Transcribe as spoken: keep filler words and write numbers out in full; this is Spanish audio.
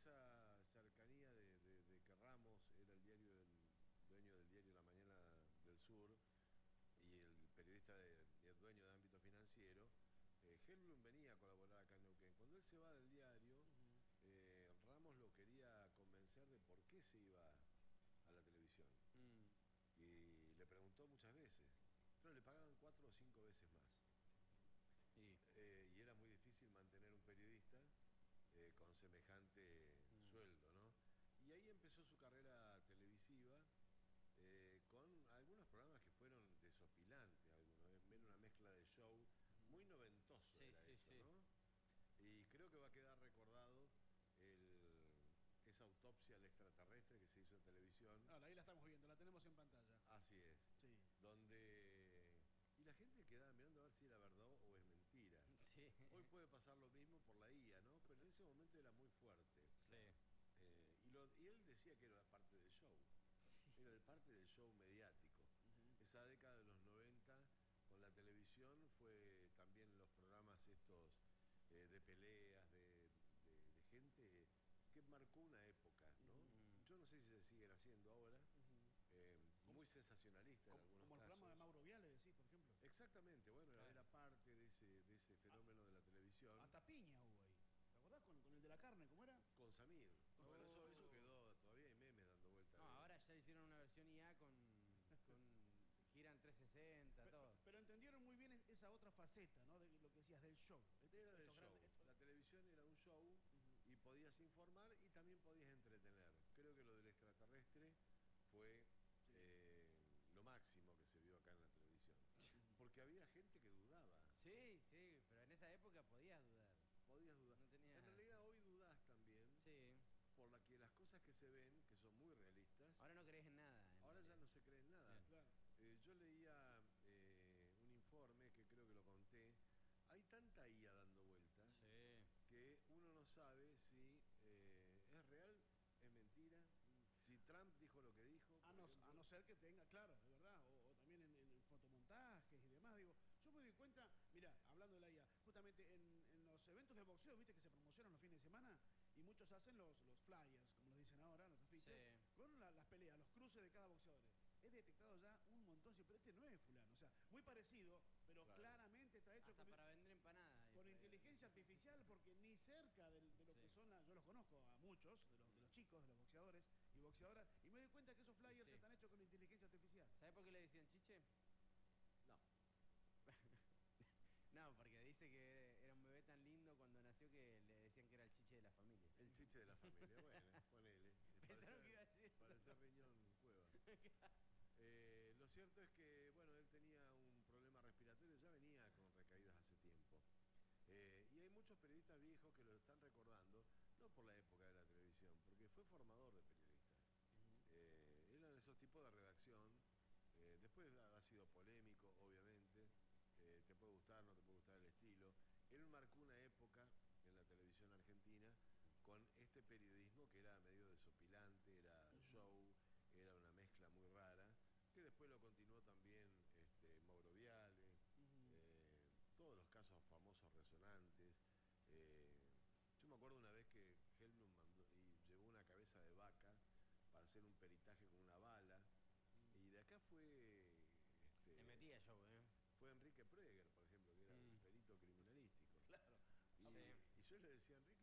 esa cercanía de, de, de que Ramos era el diario del dueño del diario La Mañana del Sur y el periodista de, y el dueño de ámbito financiero, eh, Helblum venía a colaborar acá en Neuquén. Cuando él se va del diario, Uh-huh. eh, Ramos lo quería convencer de por qué se iba a la televisión. Mm. Y le preguntó muchas veces, pero le pagaban cuatro o cinco veces más. Y, Eh, y era muy difícil mantener un periodista eh, con semejante mm. sueldo, ¿no? Y ahí empezó su carrera televisiva eh, con algunos programas que fueron desopilantes, algunos, eh, era una mezcla de show, muy noventoso Sí, era sí, eso, sí. ¿no? Y creo que va a quedar recordado el, esa autopsia al extraterrestre que se hizo en televisión. Ahora, ahí la estamos viendo, la tenemos en pantalla. Así es. Sí. Donde... Y la gente quedaba mirando a ver si era verdad o es mentira. Sí. Hoy puede pasar lo mismo por la I A, ¿no? Pero en ese momento era muy fuerte. Sí. Eh, y, lo, y él decía que era parte del show. Sí. Era de parte del show mediático. Uh-huh. Esa década de los noventa con la televisión fue también los programas estos eh, de peleas, de, de, de gente que marcó una época, ¿no? Uh-huh. Yo no sé si se siguen haciendo ahora. Uh-huh. Eh, muy sensacionalista en como, algunos como el casos. programa de Mauro Viale, sí, por ejemplo. Exactamente, bueno, Claro. era parte de ese, de ese fenómeno de la televisión. Hasta piña hubo ahí. ¿Te acordás con, con el de la carne, cómo era? Con Samir. Oh. Bueno, eso, eso quedó, todavía hay memes dando vueltas. No, ahora ya hicieron una versión I A con, con giran trescientos sesenta, Pero, todo. pero entendieron muy bien esa otra faceta, ¿no? De lo que decías, del show. Era del Estos show. grandes- estos- La televisión era un show Uh-huh. y podías informar y también podías entretener. Creo que lo del extraterrestre fue Sí. eh, lo máximo que se vio acá en la televisión. Porque había gente que dudaba. Sí, sí, pero en esa época podías dudar. Podías dudar. No tenía- En realidad hoy dudás también. Sí. Por la que las cosas que se ven, que son muy realistas, Ahora no crees en nada. en ahora ya realidad. no se cree en nada. Bien. Claro. Eh, yo leía eh, un informe que creo que lo conté. Hay tanta I A dando vueltas Sí. que uno no sabe si eh, es real, es mentira, si Trump dijo lo que dijo. A por no, ejemplo. a no ser que tenga, claro, de verdad, o, o también en, en fotomontajes y demás. Digo, yo me doy cuenta, mira, hablando de la I A, justamente en, en los eventos de boxeo, viste que se promocionan los fines de semana y muchos hacen los, los flyers, como los dicen ahora, los afiches, Sí. con la- las peleas, los cruces de cada boxeador. He detectado ya un montón, sí, pero este no es fulano, o sea, muy parecido, pero Claro. claramente está hecho Hasta con, para vender empanadas. con y- inteligencia artificial, porque ni cerca del- de, lo Sí. que son, la- yo los conozco a muchos, de los, de los chicos, de los boxeadores y boxeadoras, y me doy cuenta que esos flyers Sí. están hechos con inteligencia artificial. ¿Sabes por qué le decían chiche? No. No, porque dice que era un bebé tan lindo cuando nació que le decían que era el chiche de la familia. El chiche de la familia, bueno, ponele. Pensaron Parece- que iba a decir eso. Parece riñón cueva. Eh, lo cierto es que, bueno, él tenía un problema respiratorio, ya venía con recaídas hace tiempo. Eh, y hay muchos periodistas viejos que lo están recordando, no por la época de la televisión, porque fue formador de periodistas. Eh, eran esos tipos de redacción. Eh, después ha, ha sido polémico, obviamente. Eh, te puede gustar, no te puede gustar el estilo. Él marcó una época en la televisión argentina con este periodismo que era medio desopilante, era show, era una mezcla muy rara, que después lo continuó también este, Mauro Viale, Ujú. eh, todos los casos famosos resonantes. Eh, yo me acuerdo una vez que Helmut mandó y llevó una cabeza de vaca para hacer un peritaje con una bala, y de acá fue... Este, Le metía yo, ¿eh? fue Enrique Preger, por ejemplo, que era Mm. un perito criminalístico. Claro. Y, Sí. y yo le decía a Enrique,